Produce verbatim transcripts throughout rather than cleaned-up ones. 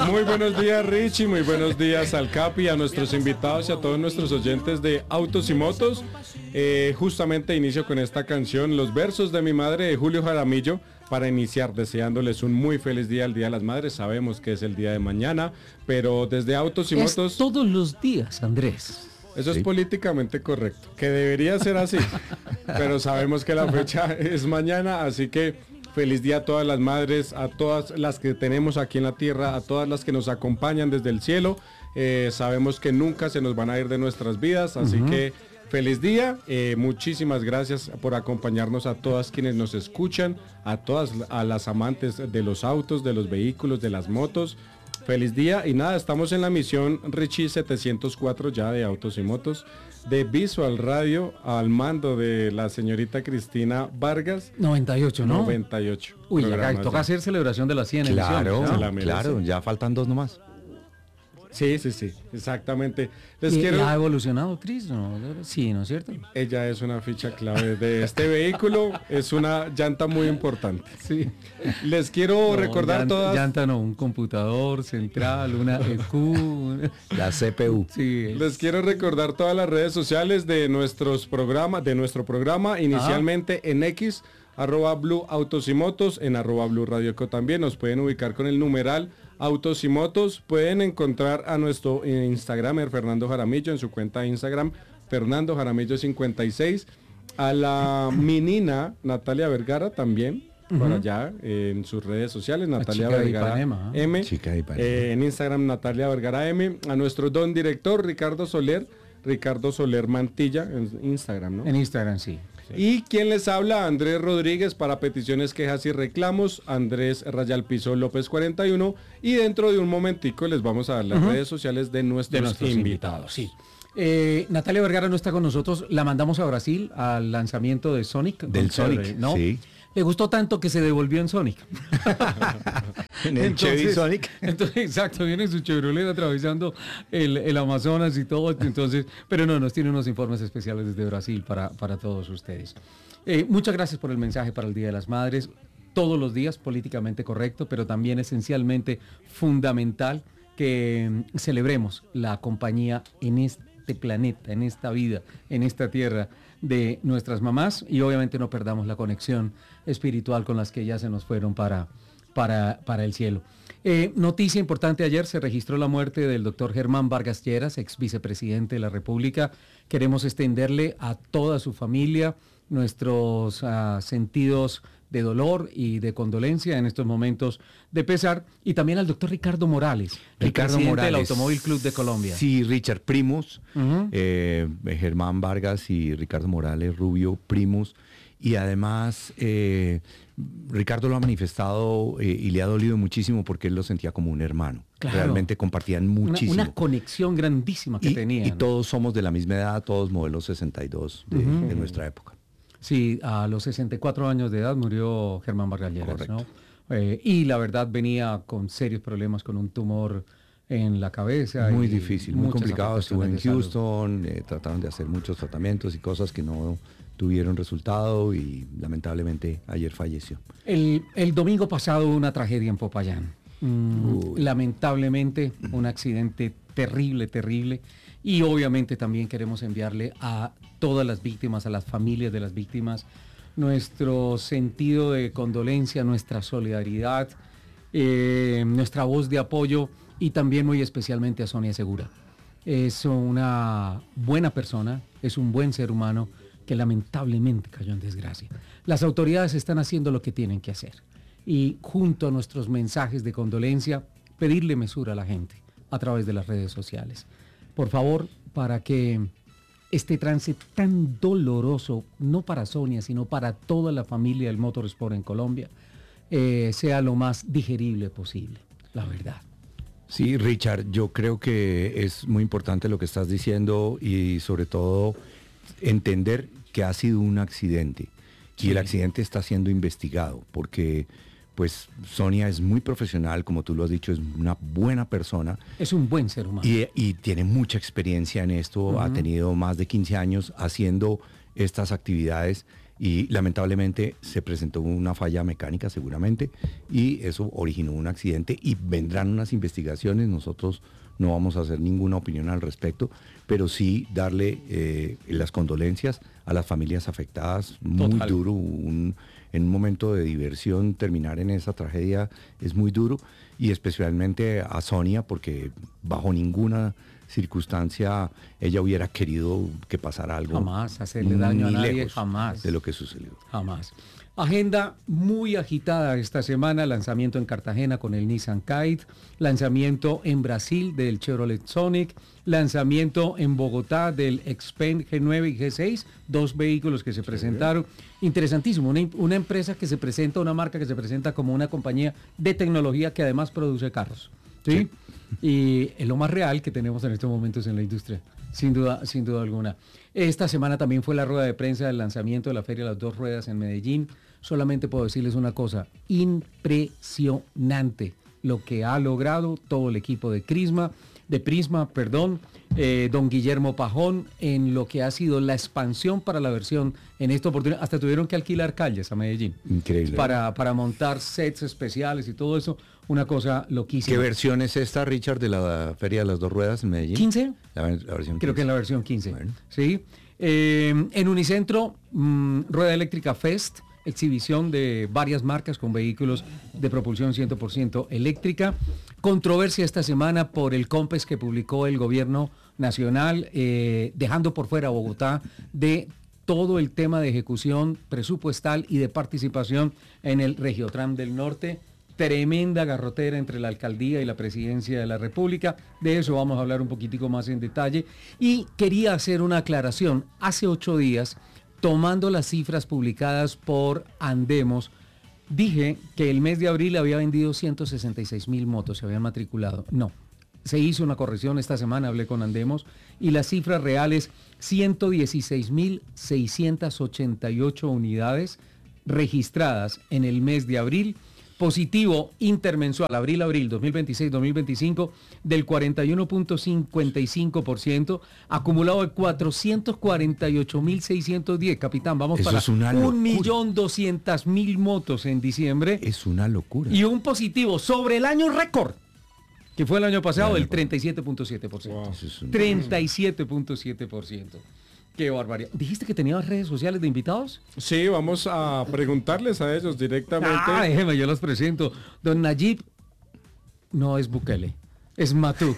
Muy buenos días, Richie, muy buenos días al Capi, a nuestros invitados y a todos nuestros oyentes de Autos y Motos. Eh, justamente inicio con esta canción, Los versos de mi madre, de Julio Jaramillo, para iniciar deseándoles un muy feliz día, el Día de las Madres. Sabemos que es el día de mañana, pero desde Autos y es Motos... todos los días, Andrés. Eso sí. es políticamente correcto, que debería ser así, pero sabemos que la fecha es mañana, así que feliz día a todas las madres, a todas las que tenemos aquí en la tierra, a todas las que nos acompañan desde el cielo. Eh, sabemos que nunca se nos van a ir de nuestras vidas, así uh-huh. que feliz día, eh, muchísimas gracias por acompañarnos a todas quienes nos escuchan, a todas a las amantes de los autos, de los vehículos, de las motos. Feliz día y nada, estamos en la misión Richie setecientos cuatro ya de Autos y Motos, de Visual Radio, al mando de la señorita Cristina Vargas. noventa y ocho, ¿no? noventa y ocho. Uy, acá toca hacer celebración de las cien claro, emisiones, ¿no? Claro, ya faltan dos nomás. Sí, sí, sí, exactamente. Les ¿Y, quiero... ¿Ha evolucionado, Cris? ¿No? Sí, ¿no es cierto? Ella es una ficha clave de este vehículo, es una llanta muy importante. Sí. Les quiero no, recordar llanta, todas... Llanta no, un computador central, una E Q... La C P U. Sí. Les quiero recordar todas las redes sociales de nuestros programas, de nuestro programa, inicialmente ah. en X, arroba Blue Autos y Motos, en arroba Blue Radio Eco también, nos pueden ubicar con el numeral Autos y Motos. Pueden encontrar a nuestro Instagramer Fernando Jaramillo en su cuenta de Instagram, Fernando Jaramillo cincuenta y seis, a la menina Natalia Vergara también, uh-huh. por allá eh, en sus redes sociales, Natalia Vergara Ipanema, ¿eh? M, Chica de Ipanema. Eh, en Instagram Natalia Vergara M, a nuestro don director Ricardo Soler, Ricardo Soler Mantilla en Instagram, ¿no? En Instagram, sí. Sí. Y quien les habla, Andrés Rodríguez, para peticiones, quejas y reclamos, Andrés Rayal Piso López cuarenta y uno, y dentro de un momentico les vamos a dar las uh-huh. redes sociales de nuestros, de nuestros invitados. invitados. Sí. Eh, Natalia Vergara no está con nosotros, la mandamos a Brasil al lanzamiento de Sonic. Del Sonic, Chevrolet, ¿no? Sí. Le gustó tanto que se devolvió en Sonic. En el entonces, Chevy Sonic. Entonces, exacto, viene su Chevrolet atravesando el, el Amazonas y todo. Entonces, pero no, nos tiene unos informes especiales desde Brasil para, para todos ustedes. Eh, muchas gracias por el mensaje para el Día de las Madres. Todos los días políticamente correcto, pero también esencialmente fundamental que mm, celebremos la compañía en este planeta, en esta vida, en esta tierra de nuestras mamás, y obviamente no perdamos la conexión espiritual con las que ya se nos fueron para, para, para el cielo. Eh, noticia importante: ayer se registró la muerte del doctor Germán Vargas Lleras, ex vicepresidente de la República. Queremos extenderle a toda su familia nuestros uh, sentidos de dolor y de condolencia en estos momentos de pesar, y también al doctor Ricardo Morales, Ricardo presidente Morales, del Automóvil Club de Colombia. Sí, Richard, primos, Uh-huh. eh, Germán Vargas y Ricardo Morales Rubio, primos, y además eh, Ricardo lo ha manifestado eh, y le ha dolido muchísimo porque él lo sentía como un hermano. Claro. Realmente compartían muchísimo. Una, una conexión grandísima que y, tenían. Y todos somos de la misma edad, todos modelos sesenta y dos de, uh-huh. de nuestra época. Sí, a los sesenta y cuatro años de edad murió Germán Vargas Lleras, ¿no? Eh, y la verdad venía con serios problemas, con un tumor en la cabeza. Muy y difícil, muy complicado. Estuvo en Houston, eh, trataron de hacer muchos tratamientos y cosas que no tuvieron resultado, y lamentablemente ayer falleció. El, el domingo pasado una tragedia en Popayán. Mm, lamentablemente un accidente terrible, terrible. Y obviamente también queremos enviarle a todas las víctimas, a las familias de las víctimas, nuestro sentido de condolencia, nuestra solidaridad, eh, nuestra voz de apoyo, y también muy especialmente a Sonia Segura. Es una buena persona, es un buen ser humano que lamentablemente cayó en desgracia. Las autoridades están haciendo lo que tienen que hacer, y junto a nuestros mensajes de condolencia, pedirle mesura a la gente a través de las redes sociales. Por favor, para que este trance tan doloroso, no para Sonia, sino para toda la familia del Motorsport en Colombia, eh, sea lo más digerible posible, la verdad. Sí, Richard, yo creo que es muy importante lo que estás diciendo, y sobre todo entender que ha sido un accidente, sí. Y el accidente está siendo investigado, porque pues Sonia es muy profesional, como tú lo has dicho, es una buena persona. Es un buen ser humano. Y, y tiene mucha experiencia en esto, uh-huh. Ha tenido más de quince años haciendo estas actividades, y lamentablemente se presentó una falla mecánica seguramente y eso originó un accidente y vendrán unas investigaciones. Nosotros no vamos a hacer ninguna opinión al respecto, pero sí darle eh, las condolencias a las familias afectadas. Muy Total. duro, un, en un momento de diversión terminar en esa tragedia es muy duro, y especialmente a Sonia, porque bajo ninguna circunstancia ella hubiera querido que pasara algo. Jamás hacerle daño a ni nadie, lejos jamás. de lo que sucedió. Jamás. Agenda muy agitada esta semana, lanzamiento en Cartagena con el Nissan Kite, lanzamiento en Brasil del Chevrolet Sonic, lanzamiento en Bogotá del Xpeng G nueve y G seis, dos vehículos que se presentaron. Interesantísimo, una, una empresa que se presenta, una marca que se presenta como una compañía de tecnología que además produce carros. ¿Sí? Sí. Y es lo más real que tenemos en estos momentos en la industria, sin duda, sin duda alguna. Esta semana también fue la rueda de prensa del lanzamiento de la Feria de las Dos Ruedas en Medellín. Solamente puedo decirles una cosa, impresionante lo que ha logrado todo el equipo de Prisma, de Prisma, perdón, eh, don Guillermo Pajón, en lo que ha sido la expansión para la versión en esta oportunidad. Hasta tuvieron que alquilar calles a Medellín. Increíble. Para, para montar sets especiales y todo eso. Una cosa loquísima. ¿Qué versión es esta, Richard, de la Feria de las Dos Ruedas en Medellín? ¿quince? La, la versión Creo quince. que es la versión quince. Bueno. ¿Sí? Eh, en Unicentro, mmm, Rueda Eléctrica Fest, exhibición de varias marcas con vehículos de propulsión cien por ciento eléctrica. Controversia esta semana por el COMPES que publicó el gobierno nacional, eh, dejando por fuera a Bogotá de todo el tema de ejecución presupuestal y de participación en el Regiotram del Norte. Tremenda garrotera entre la alcaldía y la presidencia de la República. De eso vamos a hablar un poquitico más en detalle. Y quería hacer una aclaración. Hace ocho días, tomando las cifras publicadas por Andemos, dije que el mes de abril había vendido ciento sesenta y seis mil motos, se habían matriculado. No, se hizo una corrección esta semana, hablé con Andemos, y las cifras reales, ciento dieciséis mil seiscientas ochenta y ocho unidades registradas en el mes de abril. Positivo intermensual, abril-abril dos mil veintiséis dos mil veinticinco, del cuarenta y uno punto cincuenta y cinco por ciento, acumulado de cuatrocientos cuarenta y ocho mil seiscientos diez. Capitán, vamos Eso para es una un millón doscientas mil motos en diciembre. Es una locura. Y un positivo sobre el año récord, que fue el año pasado, El año del treinta y siete punto siete por ciento. Wow. Eso es un- treinta y siete punto siete por ciento. Qué barbaridad. ¿Dijiste que tenías redes sociales de invitados? Sí, vamos a preguntarles a ellos directamente. Ah, déjeme, yo los presento. Don Nayib no es Bukele, es Matuk.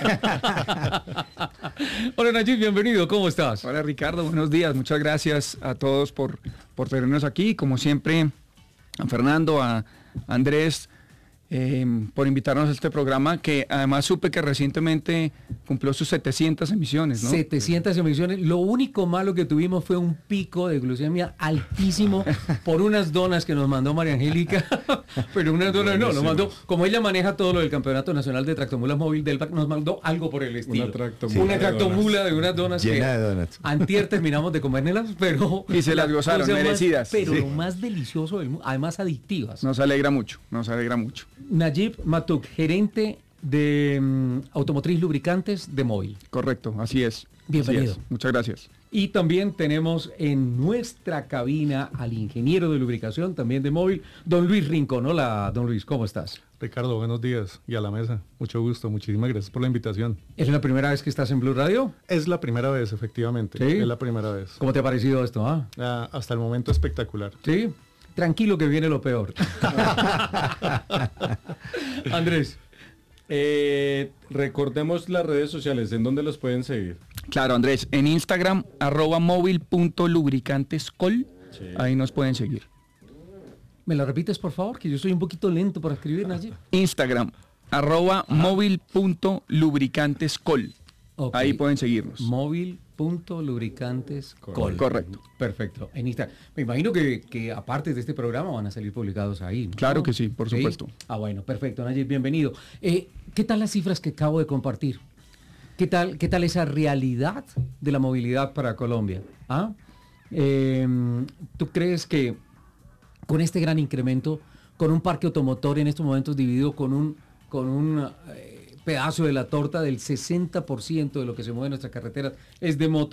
Hola Nayib, bienvenido, ¿cómo estás? Hola Ricardo, buenos días. Muchas gracias a todos por, por tenernos aquí. Como siempre, a Fernando, a Andrés, eh, por invitarnos a este programa que además supe que recientemente cumplió sus setecientas emisiones, ¿no? setecientas emisiones. Lo único malo que tuvimos fue un pico de glucemia altísimo por unas donas que nos mandó María Angélica. Pero unas donas no, nos mandó, como ella maneja todo lo del Campeonato Nacional de Tractomulas Móvil del B A C, nos mandó algo por el estilo. Una tractomula Una de tractomula de unas donas Llena que de donuts. antier terminamos de comérnoslas, pero... Y se las la gozaron, cosa más- merecidas. pero Sí. lo más delicioso del mundo, además adictivas. Nos alegra mucho, nos alegra mucho. Nayib Matuk, gerente de mm, Automotriz Lubricantes de Móvil. Correcto, así es. Bienvenido. Así es. Muchas gracias. Y también tenemos en nuestra cabina al ingeniero de lubricación, también de Móvil, don Luis Rincón. Hola, don Luis, ¿cómo estás? Ricardo, buenos días y a la mesa. Mucho gusto, muchísimas gracias por la invitación. ¿Es la primera vez que estás en Blue Radio? Es la primera vez, efectivamente. ¿Sí? Es la primera vez. ¿Cómo te ha parecido esto? Ah? Ah, hasta el momento espectacular. ¿Sí? Tranquilo que viene lo peor. Andrés. Eh, recordemos las redes sociales, ¿en dónde los pueden seguir? Claro, Andrés, en Instagram, arroba móvil punto lubricantescol, Sí. ahí nos pueden seguir. ¿Me lo repites, por favor? Que yo soy un poquito lento para escribir, Nayib. Instagram, arroba móvil punto lubricantescol. Ok. Ahí pueden seguirnos. Móvil punto lubricantes col. Correcto. Perfecto. En Instagram. Me imagino que, que aparte de este programa van a salir publicados ahí, ¿no? Claro que sí, por supuesto. Ah, bueno, perfecto. Nayib, bienvenido. Eh, ¿Qué tal las cifras que acabo de compartir? ¿Qué tal, qué tal esa realidad de la movilidad para Colombia? ¿Ah? Eh, ¿Tú crees que con este gran incremento, con un parque automotor en estos momentos dividido con un, con un eh, pedazo de la torta del sesenta por ciento de lo que se mueve en nuestras carreteras es de motos,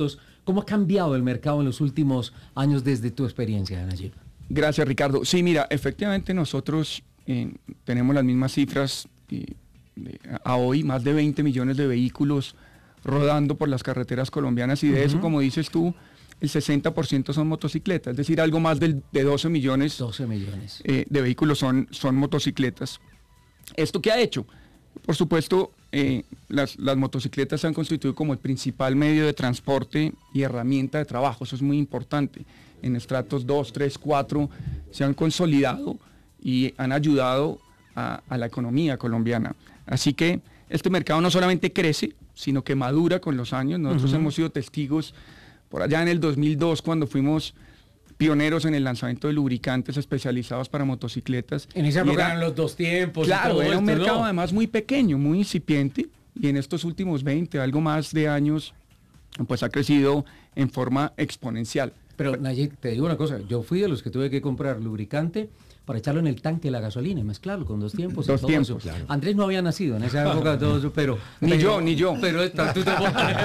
¿Cómo ha cambiado el mercado en los últimos años desde tu experiencia, Nayib? Gracias, Ricardo. Sí, mira, efectivamente nosotros eh, tenemos las mismas cifras eh, de, a hoy, más de veinte millones de vehículos rodando por las carreteras colombianas y de uh-huh. eso, como dices tú, el sesenta por ciento son motocicletas, es decir, algo más del, de doce millones, doce millones. Eh, de vehículos son, son motocicletas. ¿Esto qué ha hecho? Por supuesto, eh, las, las motocicletas se han constituido como el principal medio de transporte y herramienta de trabajo, eso es muy importante. En estratos dos, tres, cuatro se han consolidado y han ayudado a, a la economía colombiana. Así que este mercado no solamente crece, sino que madura con los años. Nosotros uh-huh. hemos sido testigos por allá en el dos mil dos cuando fuimos pioneros en el lanzamiento de lubricantes especializados para motocicletas. En esa época eran los dos tiempos. Claro, y todo era esto, un mercado ¿no? además muy pequeño, muy incipiente, y en estos últimos veinte, algo más de años, pues ha crecido en forma exponencial. Pero Nayib, te digo una cosa, yo fui de los que tuve que comprar lubricante para echarlo en el tanque de la gasolina y mezclarlo con dos tiempos. Dos y todo tiempos, eso. claro. Andrés no había nacido en esa época, todo eso, pero... Ni pero, yo, ni yo. Pero, tú te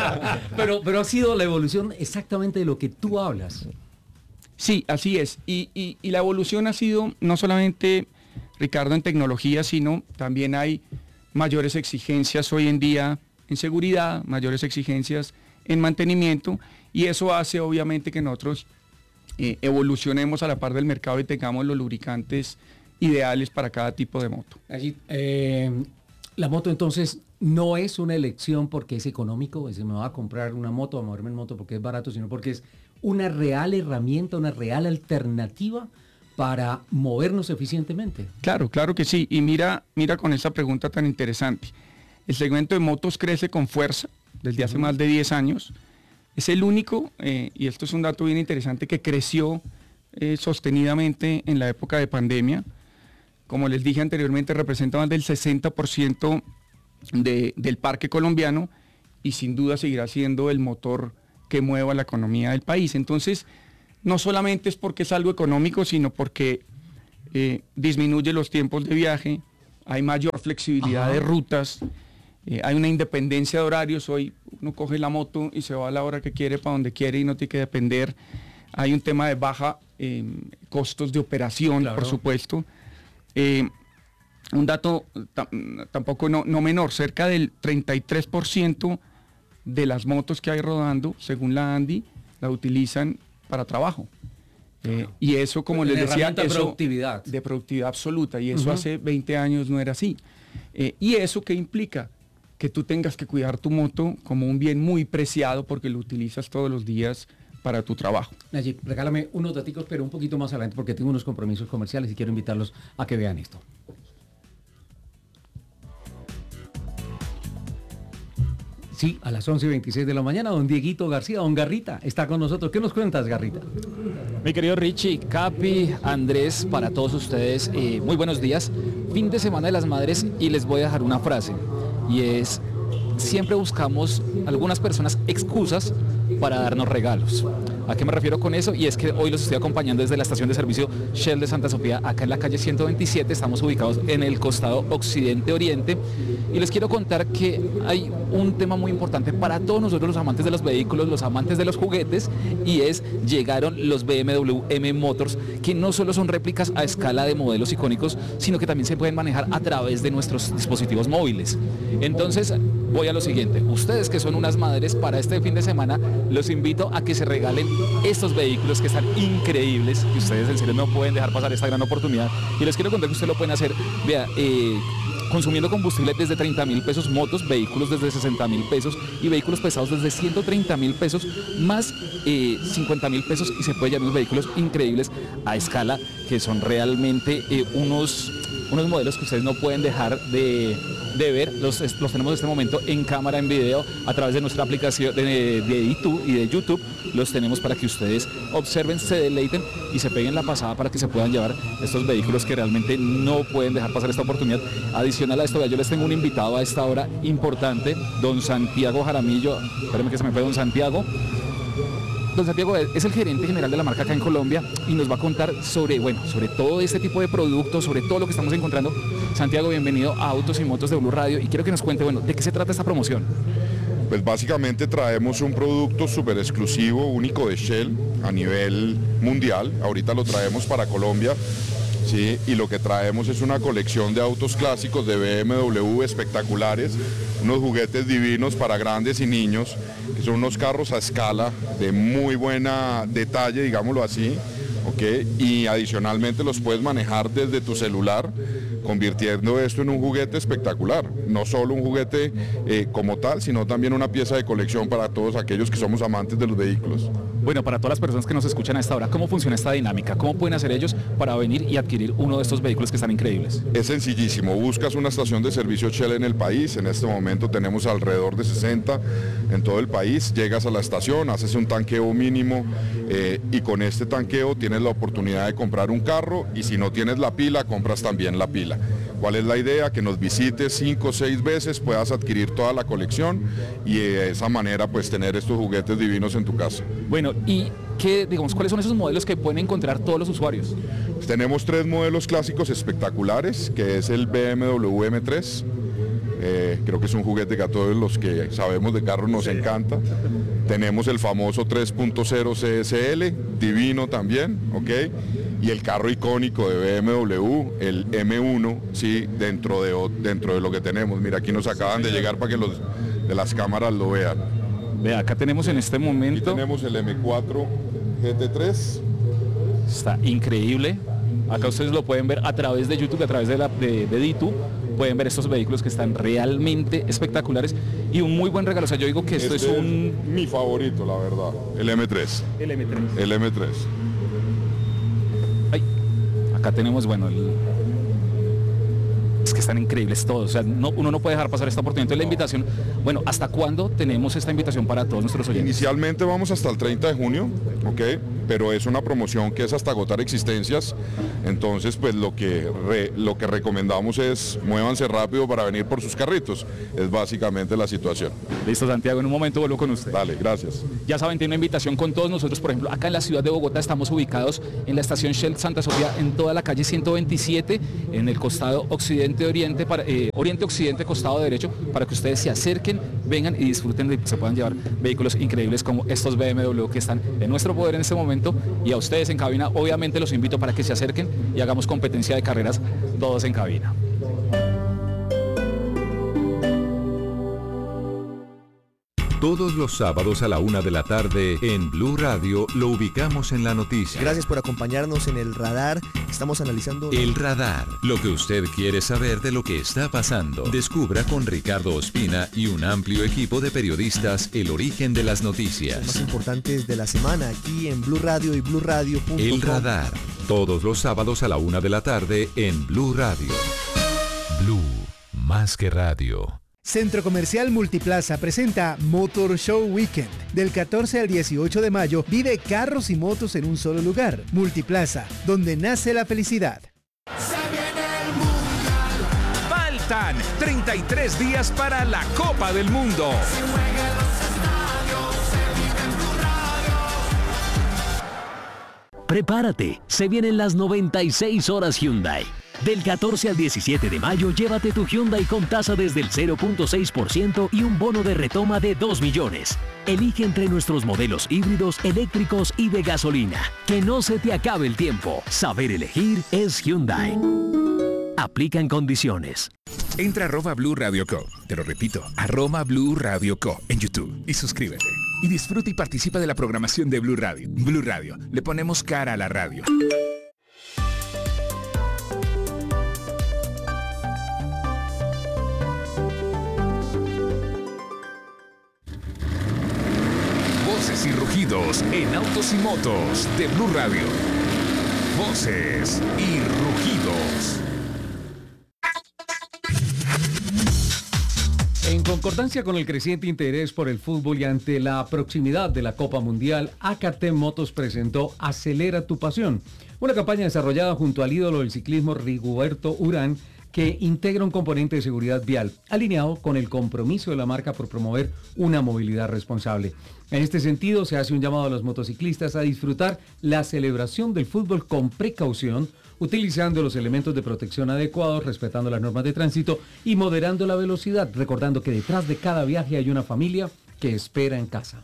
pero, pero ha sido la evolución exactamente de lo que tú hablas. Sí, así es. Y, y, y la evolución ha sido no solamente, Ricardo, en tecnología, sino también hay mayores exigencias hoy en día en seguridad, mayores exigencias en mantenimiento, y eso hace obviamente que nosotros eh, evolucionemos a la par del mercado y tengamos los lubricantes ideales para cada tipo de moto. Allí, eh, la moto entonces no es una elección porque es económico, es decir, me voy a comprar una moto, a moverme en moto porque es barato, sino porque es una real herramienta, una real alternativa para movernos eficientemente. Claro, claro que sí. Y mira, mira con esta pregunta tan interesante. El segmento de motos crece con fuerza desde hace uh-huh. más de diez años. Es el único, eh, y esto es un dato bien interesante, que creció eh, sostenidamente en la época de pandemia. Como les dije anteriormente, representa más del sesenta por ciento de, del parque colombiano y sin duda seguirá siendo el motor que mueva la economía del país. Entonces, no solamente es porque es algo económico, sino porque eh, disminuye los tiempos de viaje, hay mayor flexibilidad Ajá. de rutas, eh, hay una independencia de horarios. Hoy uno coge la moto y se va a la hora que quiere, para donde quiere y no tiene que depender. Hay un tema de baja eh, costos de operación, claro. por supuesto. Eh, un dato tampoco no, no menor, cerca del treinta y tres por ciento de las motos que hay rodando, según la ANDI, la utilizan para trabajo. Eh, y eso, como les decía, eso, productividad. de productividad absoluta, y eso uh-huh. hace veinte años no era así. Eh, ¿Y eso qué implica? Que tú tengas que cuidar tu moto como un bien muy preciado porque lo utilizas todos los días para tu trabajo. Nayib, regálame unos daticos, pero un poquito más adelante, porque tengo unos compromisos comerciales y quiero invitarlos a que vean esto. Sí, a las once y veintiséis de la mañana, don Dieguito García, don Garrita, está con nosotros. ¿Qué nos cuentas, Garrita? Mi querido Richie, Capi, Andrés, para todos ustedes, eh, muy buenos días. Fin de semana de las madres y les voy a dejar una frase, y es: siempre buscamos algunas personas excusas para darnos regalos. ¿A qué me refiero con eso? Y es que hoy los estoy acompañando desde la estación de servicio Shell de Santa Sofía, acá en la calle ciento veintisiete, estamos ubicados en el costado occidente-oriente, y les quiero contar que hay un tema muy importante para todos nosotros los amantes de los vehículos, los amantes de los juguetes, y es, llegaron los B M W M Motors, que no solo son réplicas a escala de modelos icónicos, sino que también se pueden manejar a través de nuestros dispositivos móviles. Entonces, voy a lo siguiente: ustedes que son unas madres, para este fin de semana los invito a que se regalen estos vehículos que están increíbles, y ustedes en serio no pueden dejar pasar esta gran oportunidad. Y les quiero contar que ustedes lo pueden hacer, vea, eh, consumiendo combustible desde treinta mil pesos, motos, vehículos desde sesenta mil pesos y vehículos pesados desde ciento treinta mil pesos, más eh, cincuenta mil pesos, y se pueden llevar unos vehículos increíbles a escala, que son realmente eh, unos, unos modelos que ustedes no pueden dejar de, de ver. Los, los tenemos en este momento en cámara, en video, a través de nuestra aplicación de, de YouTube y de YouTube. Los tenemos para que ustedes observen, se deleiten y se peguen la pasada para que se puedan llevar estos vehículos que realmente no pueden dejar pasar esta oportunidad. Adicional a esto, yo les tengo un invitado a esta hora importante, don Santiago Jaramillo. Espérenme que se me fue don Santiago. Don Santiago es el gerente general de la marca acá en Colombia y nos va a contar sobre, bueno, sobre todo este tipo de productos, sobre todo lo que estamos encontrando. Santiago, bienvenido a Autos y Motos de Blue Radio, y quiero que nos cuente, bueno, ¿de qué se trata esta promoción? Pues básicamente traemos un producto súper exclusivo, único de Shell a nivel mundial. Ahorita lo traemos para Colombia. Sí, y lo que traemos es una colección de autos clásicos de B M W espectaculares, unos juguetes divinos para grandes y niños, que son unos carros a escala de muy buena detalle, digámoslo así, ¿okay? Y adicionalmente los puedes manejar desde tu celular, convirtiendo esto en un juguete espectacular, no solo un juguete eh, como tal, sino también una pieza de colección para todos aquellos que somos amantes de los vehículos. Bueno, para todas las personas que nos escuchan a esta hora, ¿cómo funciona esta dinámica? ¿Cómo pueden hacer ellos para venir y adquirir uno de estos vehículos que están increíbles? Es sencillísimo, buscas una estación de servicio Shell en el país, en este momento tenemos alrededor de sesenta en todo el país, llegas a la estación, haces un tanqueo mínimo eh, y con este tanqueo tienes la oportunidad de comprar un carro y si no tienes la pila, compras también la pila. ¿Cuál es la idea? Que nos visites cinco o seis veces, puedas adquirir toda la colección y de esa manera pues tener estos juguetes divinos en tu casa. Bueno, ¿y qué, digamos, cuáles son esos modelos que pueden encontrar todos los usuarios? Tenemos tres modelos clásicos espectaculares, que es el B M W M tres. Eh, creo que es un juguete que a todos los que sabemos de carros nos encanta. Tenemos el famoso tres punto cero C S L, divino también, ¿ok? Y el carro icónico de B M W, el M uno, sí, dentro de, dentro de lo que tenemos. Mira, aquí nos acaban de llegar para que los de las cámaras lo vean. Vea, acá tenemos en este momento... Aquí tenemos el M cuatro G T tres. Está increíble. Acá ustedes lo pueden ver a través de YouTube, a través de, la, de, de Ditu. Pueden ver estos vehículos que están realmente espectaculares y un muy buen regalo. O sea, yo digo que esto este es un... Es mi favorito, la verdad. El M tres. El M tres. El M tres. Ay, acá tenemos, bueno, el... es que están increíbles todos. O sea, no, uno no puede dejar pasar esta oportunidad. Entonces, la invitación, bueno, ¿hasta cuándo tenemos esta invitación para todos nuestros oyentes? Inicialmente vamos hasta el treinta de junio, ¿ok? Pero es una promoción que es hasta agotar existencias. Entonces, pues lo que, re, lo que recomendamos es muévanse rápido para venir por sus carritos. Es básicamente la situación. Listo, Santiago, en un momento vuelvo con usted. Dale, gracias. Ya saben, tiene una invitación con todos nosotros. Por ejemplo, acá en la ciudad de Bogotá estamos ubicados en la estación Shell Santa Sofía, en toda la calle ciento veintisiete, en el costado occidente-oriente, para, eh, oriente-occidente, costado derecho, para que ustedes se acerquen, vengan y disfruten de que se puedan llevar vehículos increíbles como estos B M W que están en nuestro poder en este momento. Y a ustedes en cabina, obviamente los invito para que se acerquen y hagamos competencia de carreras todos en cabina. Todos los sábados a la una de la tarde en Blue Radio lo ubicamos en la noticia. Gracias por acompañarnos en El Radar. Estamos analizando... El Radar, lo que usted quiere saber de lo que está pasando. Descubra con Ricardo Ospina y un amplio equipo de periodistas el origen de las noticias. Los más importantes de la semana aquí en Blue Radio y blue radio punto com. El Radar, todos los sábados a la una de la tarde en Blue Radio. Blue, más que radio. Centro Comercial Multiplaza presenta Motor Show Weekend. Del catorce al dieciocho de mayo vive carros y motos en un solo lugar. Multiplaza, donde nace la felicidad. Faltan treinta y tres días para la Copa del Mundo. Prepárate, se vienen las noventa y seis horas Hyundai. Del catorce al diecisiete de mayo, llévate tu Hyundai con tasa desde el cero punto seis por ciento y un bono de retoma de dos millones. Elige entre nuestros modelos híbridos, eléctricos y de gasolina. Que no se te acabe el tiempo. Saber elegir es Hyundai. Aplican condiciones. Entra a arroba Blue Radio Co. Te lo repito, arroba Blue Radio Co. en YouTube y suscríbete. Y disfruta y participa de la programación de Blue Radio. Blue Radio, le ponemos cara a la radio. Voces y rugidos en autos y motos de Blue Radio. Voces y rugidos. En concordancia con el creciente interés por el fútbol y ante la proximidad de la Copa Mundial, A K T Motos presentó Acelera tu Pasión, una campaña desarrollada junto al ídolo del ciclismo Rigoberto Urán, que integra un componente de seguridad vial, alineado con el compromiso de la marca por promover una movilidad responsable. En este sentido, se hace un llamado a los motociclistas a disfrutar la celebración del fútbol con precaución, utilizando los elementos de protección adecuados, respetando las normas de tránsito y moderando la velocidad, recordando que detrás de cada viaje hay una familia que espera en casa.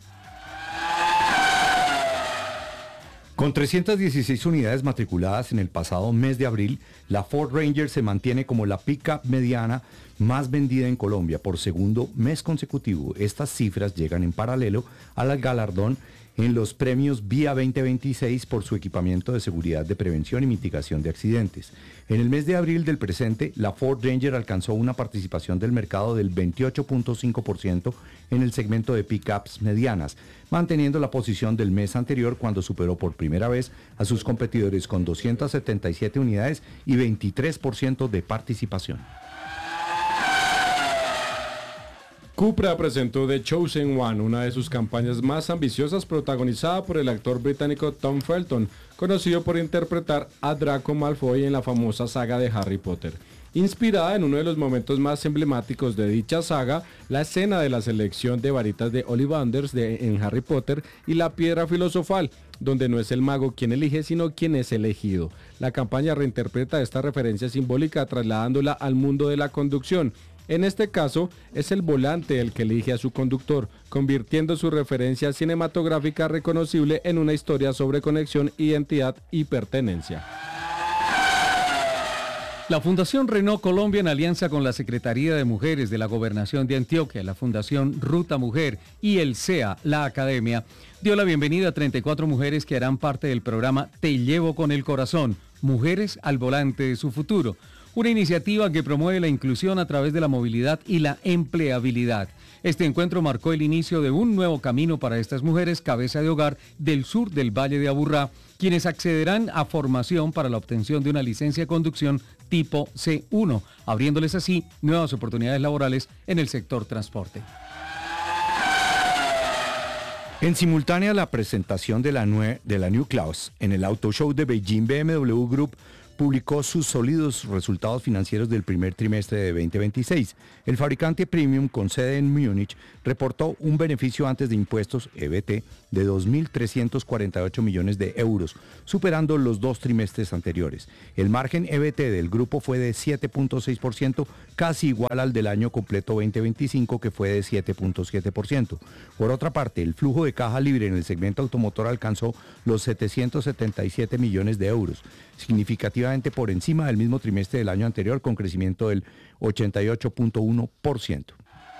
Con trescientas dieciséis unidades matriculadas en el pasado mes de abril, la Ford Ranger se mantiene como la pick-up mediana más vendida en Colombia por segundo mes consecutivo. Estas cifras llegan en paralelo al galardón en los premios Vía veinte veintiséis por su equipamiento de seguridad de prevención y mitigación de accidentes. En el mes de abril del presente, la Ford Ranger alcanzó una participación del mercado del veintiocho punto cinco por ciento en el segmento de pickups medianas, manteniendo la posición del mes anterior cuando superó por primera vez a sus competidores con doscientas setenta y siete unidades y veintitrés por ciento de participación. Cupra presentó The Chosen One, una de sus campañas más ambiciosas, protagonizada por el actor británico Tom Felton, conocido por interpretar a Draco Malfoy en la famosa saga de Harry Potter. Inspirada en uno de los momentos más emblemáticos de dicha saga, la escena de la selección de varitas de Ollivanders de, en Harry Potter y la piedra filosofal, donde no es el mago quien elige, sino quien es elegido. La campaña reinterpreta esta referencia simbólica trasladándola al mundo de la conducción. En este caso, es el volante el que elige a su conductor, convirtiendo su referencia cinematográfica reconocible en una historia sobre conexión, identidad y pertenencia. La Fundación Renault Colombia, en alianza con la Secretaría de Mujeres de la Gobernación de Antioquia, la Fundación Ruta Mujer y el C E A, la Academia, dio la bienvenida a treinta y cuatro mujeres que harán parte del programa Te Llevo con el Corazón, Mujeres al Volante de su Futuro. Una iniciativa que promueve la inclusión a través de la movilidad y la empleabilidad. Este encuentro marcó el inicio de un nuevo camino para estas mujeres cabeza de hogar del sur del Valle de Aburrá, quienes accederán a formación para la obtención de una licencia de conducción tipo C uno, abriéndoles así nuevas oportunidades laborales en el sector transporte. En simultánea a la presentación de la, nue- de la New Class en el Auto Show de Beijing, B M W Group publicó sus sólidos resultados financieros del primer trimestre de veinte veintiséis. El fabricante premium con sede en Múnich reportó un beneficio antes de impuestos, E B T, de dos mil trescientos cuarenta y ocho millones de euros, superando los dos trimestres anteriores. El margen E B T del grupo fue de siete punto seis por ciento, casi igual al del año completo veinte veinticinco, que fue de siete punto siete por ciento. Por otra parte, el flujo de caja libre en el segmento automotor alcanzó los setecientos setenta y siete millones de euros, significativamente por encima del mismo trimestre del año anterior, con crecimiento del ochenta y ocho punto uno por ciento.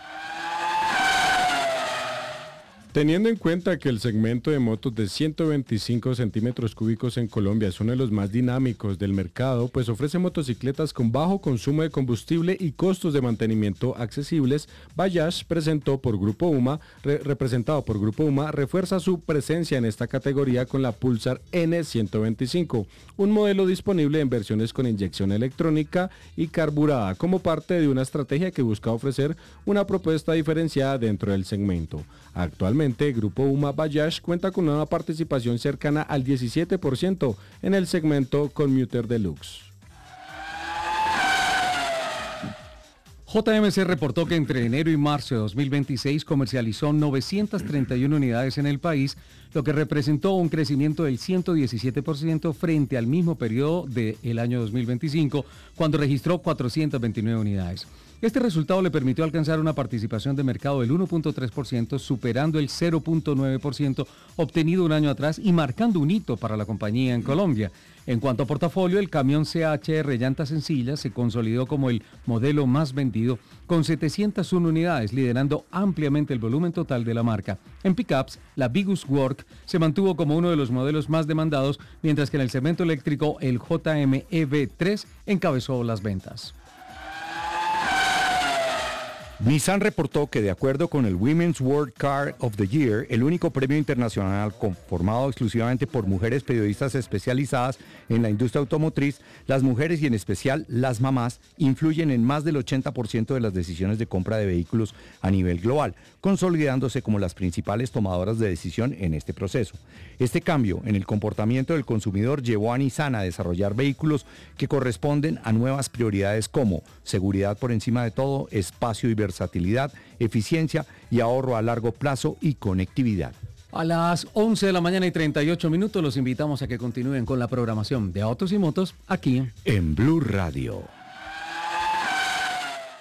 Teniendo en cuenta que el segmento de motos de ciento veinticinco centímetros cúbicos en Colombia es uno de los más dinámicos del mercado, pues ofrece motocicletas con bajo consumo de combustible y costos de mantenimiento accesibles, Bajaj presentó por Grupo UMA, re- representado por Grupo UMA, refuerza su presencia en esta categoría con la Pulsar N ciento veinticinco, un modelo disponible en versiones con inyección electrónica y carburada, como parte de una estrategia que busca ofrecer una propuesta diferenciada dentro del segmento. Actualmente, Grupo UMA Bajaj cuenta con una participación cercana al diecisiete por ciento en el segmento Commuter Deluxe. J M C reportó que entre enero y marzo de dos mil veintiséis comercializó novecientas treinta y una unidades en el país, lo que representó un crecimiento del ciento diecisiete por ciento frente al mismo periodo del año dos mil veinticinco, cuando registró cuatrocientas veintinueve unidades. Este resultado le permitió alcanzar una participación de mercado del uno punto tres por ciento, superando el cero punto nueve por ciento obtenido un año atrás y marcando un hito para la compañía en Colombia. En cuanto a portafolio, el camión C H R llantas sencillas se consolidó como el modelo más vendido, con setecientas una unidades, liderando ampliamente el volumen total de la marca. En pickups, la Vigus Work se mantuvo como uno de los modelos más demandados, mientras que en el segmento eléctrico, el J M E V tres encabezó las ventas. Nissan reportó que de acuerdo con el Women's World Car of the Year, el único premio internacional conformado exclusivamente por mujeres periodistas especializadas en la industria automotriz, las mujeres y en especial las mamás influyen en más del ochenta por ciento de las decisiones de compra de vehículos a nivel global, consolidándose como las principales tomadoras de decisión en este proceso. Este cambio en el comportamiento del consumidor llevó a Nissan a desarrollar vehículos que corresponden a nuevas prioridades como seguridad por encima de todo, espacio y versatilidad, eficiencia y ahorro a largo plazo y conectividad. A las once de la mañana y treinta y ocho minutos los invitamos a que continúen con la programación de Autos y Motos aquí en Blue Radio.